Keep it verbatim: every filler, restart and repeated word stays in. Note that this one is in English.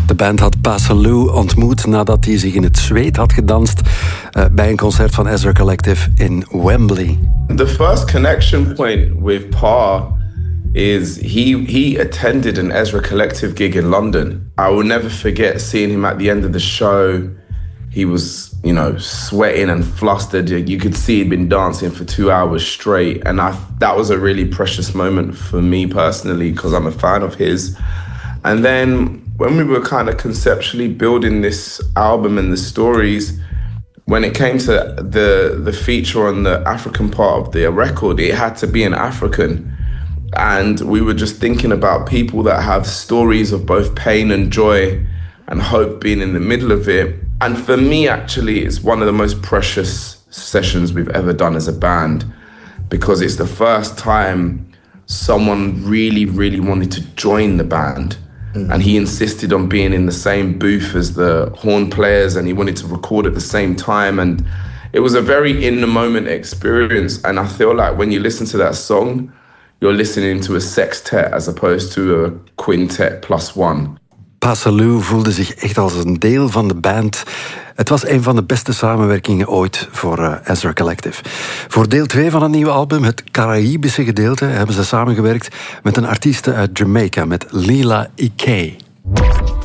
De band had Pa Salieu ontmoet nadat hij zich in het zweet had gedanst uh, bij een concert van Ezra Collective in Wembley. The first connection point with Pa is he he attended an Ezra Collective gig in London. I will never forget seeing him at the end of the show. He was, you know, sweating and flustered. You could see he'd been dancing for two hours straight. And I, that was a really precious moment for me personally, because I'm a fan of his. And then when we were kind of conceptually building this album and the stories, when it came to the, the feature on the African part of the record, it had to be an African. And we were just thinking about people that have stories of both pain and joy and hope being in the middle of it. And for me, actually, it's one of the most precious sessions we've ever done as a band, because it's the first time someone really, really wanted to join the band. Mm. And he insisted on being in the same booth as the horn players, and he wanted to record at the same time. And it was a very in-the-moment experience. And I feel like when you listen to that song, you're listening to a sextet as opposed to a quintet plus one. Pa Salieu voelde zich echt als een deel van de band. Het was een van de beste samenwerkingen ooit voor uh, Ezra Collective. Voor deel twee van het nieuwe album, het Caraïbische gedeelte, hebben ze samengewerkt met een artieste uit Jamaica, met Lila Iké.